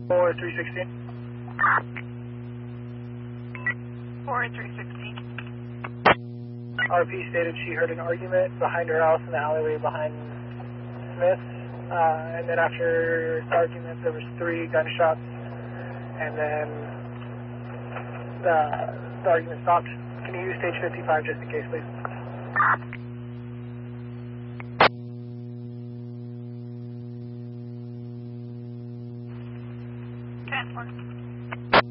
Or 316. 4316. RP stated she heard an argument behind her house in the alleyway behind Smith. And then after the argument, there was 3 gunshots. And then the argument stopped. Can you use stage 55 just in case, please? Transport.